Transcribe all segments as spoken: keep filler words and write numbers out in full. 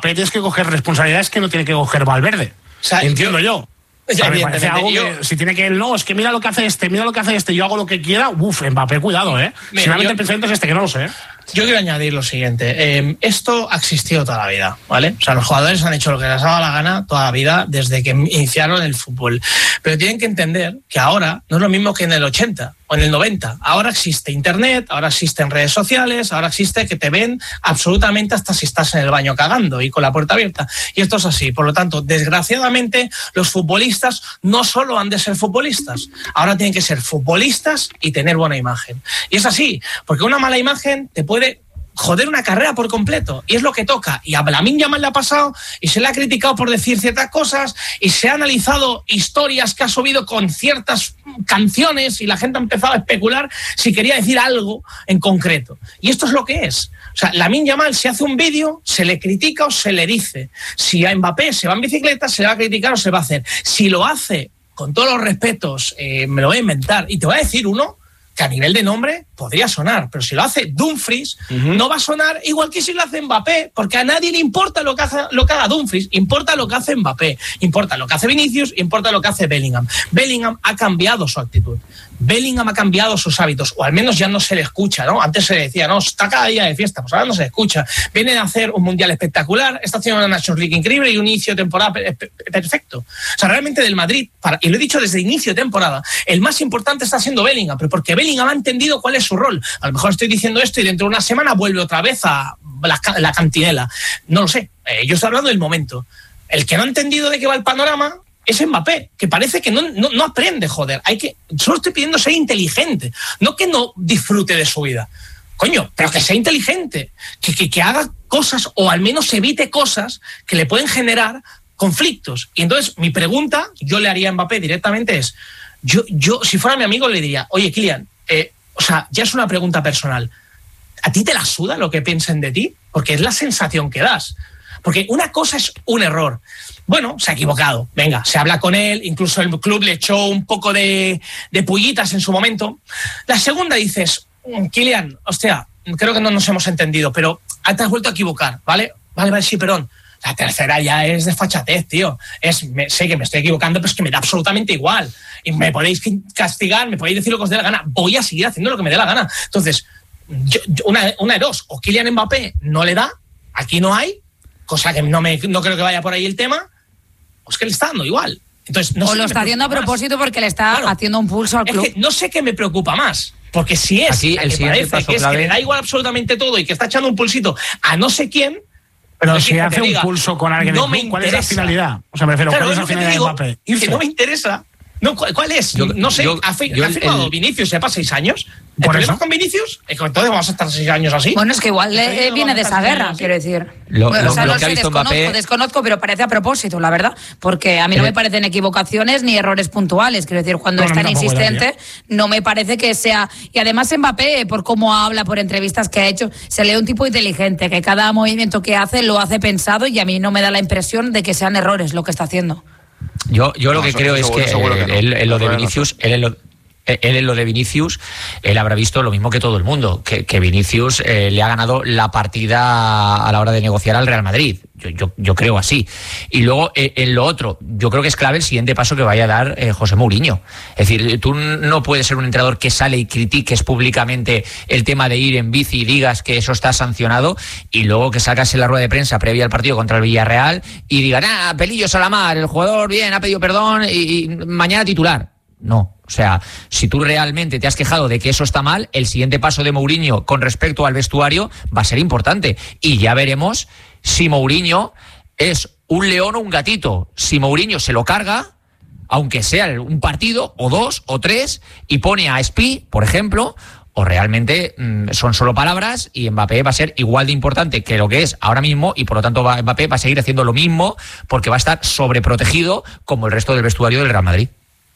Mbappé tienes que coger responsabilidades que no tiene que coger Valverde. O sea, entiendo yo. yo. O sea, me parece algo yo, que, si tiene que él, no, es que mira lo que hace este, mira lo que hace este, yo hago lo que quiera, uff, Mbappé, cuidado, ¿eh? Mira, si realmente yo, el pensamiento es este, que no lo sé, ¿eh? Yo quiero añadir lo siguiente. Eh, esto ha existido toda la vida, ¿vale? O sea, los jugadores han hecho lo que les ha dado la gana toda la vida desde que iniciaron el fútbol. Pero tienen que entender que ahora no es lo mismo que en el ochenta o en el noventa. Ahora existe internet, ahora existen redes sociales, ahora existe que te ven absolutamente hasta si estás en el baño cagando y con la puerta abierta. Y esto es así. Por lo tanto, desgraciadamente, los futbolistas no solo han de ser futbolistas. Ahora tienen que ser futbolistas y tener buena imagen. Y es así, porque una mala imagen te puede puede joder una carrera por completo, y es lo que toca. Y a Lamine Yamal le ha pasado, y se le ha criticado por decir ciertas cosas, y se ha analizado historias que ha subido con ciertas canciones, y la gente ha empezado a especular si quería decir algo en concreto. Y esto es lo que es. O sea, Lamine Yamal, si hace un vídeo, se le critica o se le dice. Si a Mbappé se va en bicicleta, se le va a criticar o se va a hacer. Si lo hace, con todos los respetos, eh, me lo voy a inventar, y te voy a decir uno que a nivel de nombre podría sonar, pero si lo hace Dumfries, uh-huh. no va a sonar igual que si lo hace Mbappé, porque a nadie le importa lo que, hace, lo que haga Dumfries, importa lo que hace Mbappé, importa lo que hace Vinicius, importa lo que hace Bellingham. Bellingham ha cambiado su actitud, Bellingham ha cambiado sus hábitos, o al menos ya no se le escucha, ¿no? Antes se le decía, no, está cada día de fiesta, pues ahora no se le escucha. Viene a hacer un mundial espectacular, está haciendo una Nations League increíble y un inicio de temporada perfecto. O sea, realmente del Madrid, para, y lo he dicho desde inicio de temporada, el más importante está siendo Bellingham, pero porque Bellingham ha entendido cuál es su rol. A lo mejor estoy diciendo esto y dentro de una semana vuelve otra vez a la, la cantinela. No lo sé, eh, yo estoy hablando del momento. El que no ha entendido de qué va el panorama es Mbappé, que parece que no, no, no aprende, joder. Hay que, solo estoy pidiendo ser inteligente, no que no disfrute de su vida. Coño, pero que sea inteligente, que, que, que haga cosas o al menos evite cosas que le pueden generar conflictos. Y entonces mi pregunta, yo le haría a Mbappé directamente es, yo, yo si fuera mi amigo le diría, oye, Kylian, eh, o sea, ya es una pregunta personal, ¿a ti te la suda lo que piensen de ti? Porque es la sensación que das. Porque una cosa es un error. Bueno, se ha equivocado. Venga, se habla con él, incluso el club le echó un poco de, de pullitas en su momento. La segunda dices, Kylian, hostia, creo que no nos hemos entendido, pero te has vuelto a equivocar, ¿vale? Vale, vale, sí, perdón. La tercera ya es desfachatez, tío. Es, me, sé que me estoy equivocando, pero es que me da absolutamente igual. Y me podéis castigar, me podéis decir lo que os dé la gana. Voy a seguir haciendo lo que me dé la gana. Entonces, yo, yo, una, una de dos. O Kylian Mbappé no le da, aquí no hay, cosa que no, me, no creo que vaya por ahí el tema, o es que le está dando igual. Entonces, no o sé lo está haciendo a propósito más. Porque le está claro, haciendo un pulso al club. Es que no sé qué me preocupa más. Porque si es aquí, el que parece que, es que le da igual absolutamente todo y que está echando un pulsito a no sé quién. Pero si hace un diga, pulso con alguien, no me ¿cuál interesa. es la finalidad? O sea, me refiero, claro, ¿cuál es la finalidad de Mbappé? Que no me interesa. No, ¿cuál es? Yo, no sé, yo, ¿ha, fi- yo, ¿ha firmado el, Vinicius ya para seis años? ¿El problema con Vinicius? Entonces vamos a estar seis años así. Bueno, es que igual le, viene de esa guerra, quiero decir. Lo, bueno, lo, o sea, lo no que sé, ha visto desconozco, Mbappé... desconozco, pero parece a propósito, la verdad. Porque a mí no me parecen equivocaciones ni errores puntuales. Quiero decir, cuando no, es tan no, insistente, no me parece que sea... Y además Mbappé, por cómo habla, por entrevistas que ha hecho, se lee un tipo inteligente, que cada movimiento que hace lo hace pensado y a mí no me da la impresión de que sean errores lo que está haciendo. Yo, yo lo no, que eso, creo eso, es que, seguro que eh, no. él, en lo de no, Vinicius, no. él en lo, él en lo de Vinicius, él habrá visto lo mismo que todo el mundo, que, que Vinicius eh, le ha ganado la partida a la hora de negociar al Real Madrid. Yo, yo, yo creo así. Y luego, eh, en lo otro, yo creo que es clave el siguiente paso que vaya a dar eh, José Mourinho. Es decir, tú no puedes ser un entrenador que sale y critiques públicamente el tema de ir en bici y digas que eso está sancionado y luego que salgas en la rueda de prensa previa al partido contra el Villarreal y digan, ah, pelillos a la mar, el jugador bien, ha pedido perdón y, y mañana titular. No, o sea, si tú realmente te has quejado de que eso está mal, el siguiente paso de Mourinho con respecto al vestuario va a ser importante. Y ya veremos si Mourinho es un león o un gatito. Si Mourinho se lo carga, aunque sea un partido, o dos, o tres, y pone a Spi, por ejemplo, o realmente mmm, son solo palabras y Mbappé va a ser igual de importante que lo que es ahora mismo y por lo tanto va, Mbappé va a seguir haciendo lo mismo porque va a estar sobreprotegido como el resto del vestuario del Real Madrid.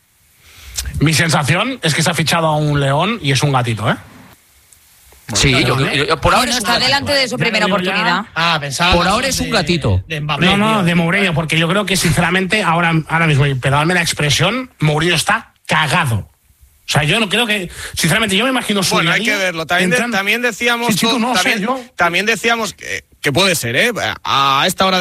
Mi sensación es que se ha fichado a un león y es un gatito, ¿eh? Sí, yo, yo, yo, por ahora bueno, es está delante de su ya primera oportunidad. Ya. Ah, pensaba. Por ahora es un gatito. De, de Mbappé, no, no, tío. de Mourinho, porque yo creo que sinceramente ahora, ahora mismo, perdóname la expresión, Mourinho está cagado. O sea, yo no creo que, sinceramente, yo me imagino su Bueno, hay que verlo. También, de, también decíamos, sí, chico, no, también, sé, yo... también decíamos que, que puede ser, ¿eh? A esta hora